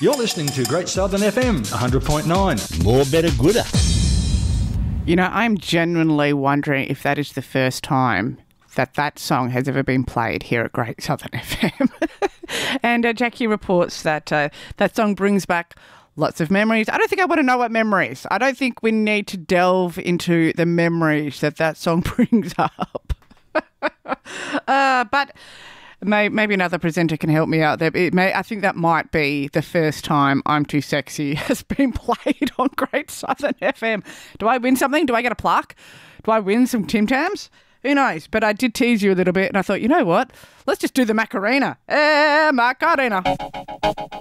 You're listening to Great Southern FM 100.9. More better gooder. You know, I'm genuinely wondering if that is the first time that song has ever been played here at Great Southern FM. And Jackie reports that that song brings back lots of memories. I don't think I want to know what memories. I don't think we need to delve into the memories that song brings up. But maybe another presenter can help me out there. I think that might be the first time I'm Too Sexy has been played on Great Southern FM. Do I win something? Do I get a plaque? Do I win some Tim Tams? Who knows? But I did tease you a little bit and I thought, you know what? Let's just do the Macarena. Macarena.